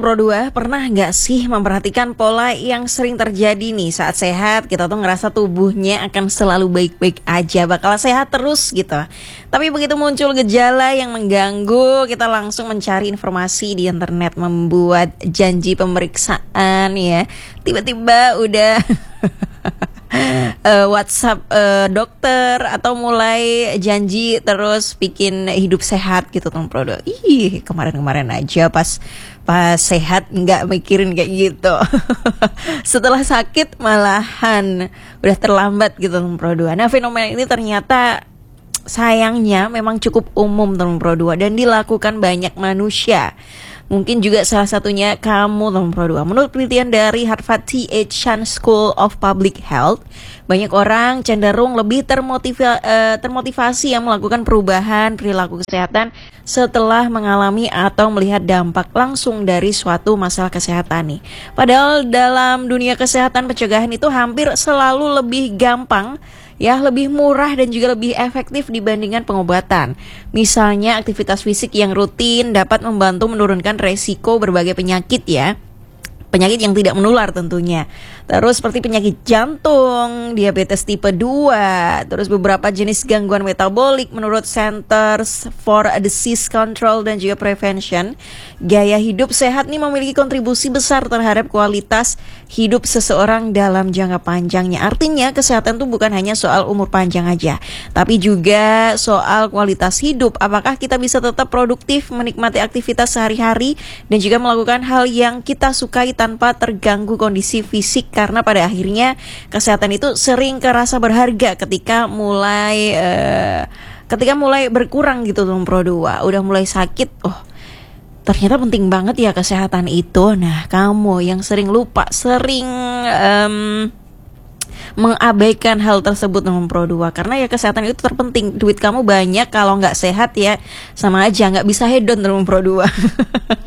Pro 2, pernah nggak sih memperhatikan pola yang sering terjadi nih saat sehat? Kita tuh ngerasa tubuhnya akan selalu baik-baik aja, bakal sehat terus gitu. Tapi begitu muncul gejala yang mengganggu, kita langsung mencari informasi di internet, membuat janji pemeriksaan ya. Tiba-tiba udah WhatsApp dokter atau mulai janji terus bikin hidup sehat gitu teman Pro 2. Kemarin-kemarin aja pas sehat nggak mikirin kayak gitu. Setelah sakit malahan udah terlambat gitu teman Pro 2. Nah, fenomena ini ternyata sayangnya memang cukup umum teman Pro 2 dan dilakukan banyak manusia. Mungkin juga salah satunya kamu teman Pro 2. Menurut penelitian dari Harvard T.H. Chan School of Public Health, banyak orang cenderung lebih termotivasi yang melakukan perubahan perilaku kesehatan setelah mengalami atau melihat dampak langsung dari suatu masalah kesehatan nih. Padahal dalam dunia kesehatan pencegahan itu hampir selalu lebih gampang, ya, lebih murah dan juga lebih efektif dibandingkan pengobatan. Misalnya aktivitas fisik yang rutin dapat membantu menurunkan resiko berbagai penyakit ya. Penyakit yang tidak menular tentunya. Terus seperti penyakit jantung, diabetes tipe 2, terus beberapa jenis gangguan metabolik menurut Centers for Disease Control dan juga Prevention. Gaya hidup sehat nih memiliki kontribusi besar terhadap kualitas hidup seseorang dalam jangka panjangnya. Artinya kesehatan itu bukan hanya soal umur panjang aja, tapi juga soal kualitas hidup. Apakah kita bisa tetap produktif, menikmati aktivitas sehari-hari, dan juga melakukan hal yang kita sukai tanpa terganggu kondisi fisik, karena pada akhirnya kesehatan itu sering kerasa berharga ketika mulai berkurang gitu teman Pro 2. Udah mulai sakit, ternyata penting banget ya kesehatan itu. Nah, kamu yang sering lupa, sering mengabaikan hal tersebut teman Pro 2, karena ya kesehatan itu terpenting. Duit kamu banyak, kalau nggak sehat ya sama aja nggak bisa hedon teman Pro 2.